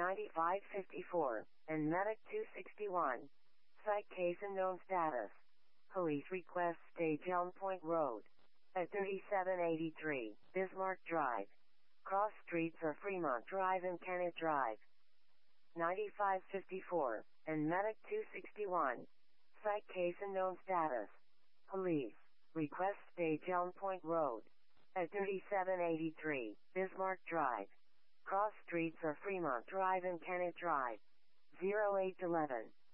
9554, and Medic 261. Site case unknown status. Police request stage Elm Point Road. At 3783, Bismarck Drive. Cross streets are Fremont Drive and Kennett Drive. 9554, and Medic 261. Site case unknown status. Police request stage Elm Point Road. At 3783, Bismarck Drive. Cross streets are Fremont Drive and Kennett Drive. 0811.